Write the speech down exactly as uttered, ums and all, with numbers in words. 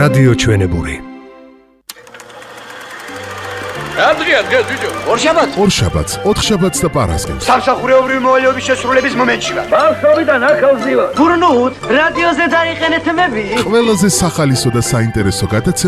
რადიო ჩვენებური. Adrian, gel video. ორშაბათს ორშაბათს, ოთხშაბათს და პარასკევს. სამსახურეობრივი მოვალეობის შესრულების მომენტში ვარ. ბავშვობიდან ახალზეა. გურნუთ, რადიოზე დაიყენეთ მები. ყველაზე სახალისო და საინტერესო გადაცემა